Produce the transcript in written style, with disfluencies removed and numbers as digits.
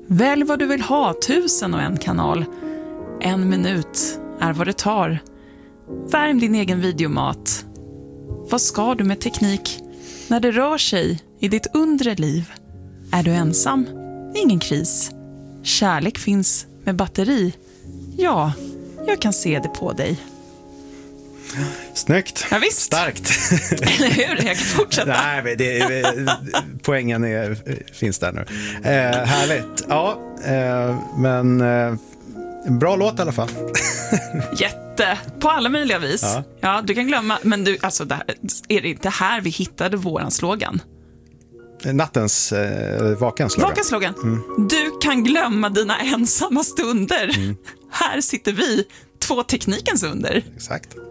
Välj vad du vill ha, 1001 kanal. 1 minut är vad det tar. Värm din egen videomat. Vad ska du med teknik när det rör sig i ditt undre liv? Är du ensam? Ingen kris. Kärlek finns med batteri. Ja, jag kan se det på dig. Snyggt. Ja, visst. Starkt. Eller hur? Jag kan fortsätta. Nej, poängen finns där nu. Härligt. Ja, men bra låt i alla fall. Jätte. På alla möjliga vis. Ja, du kan glömma. Men du, alltså, är det inte här vi hittade våran slogan? Nattens vakenslogan. Vakenslogan. Du kan glömma dina ensamma stunder. Här sitter vi, 2 teknikens under. Exakt.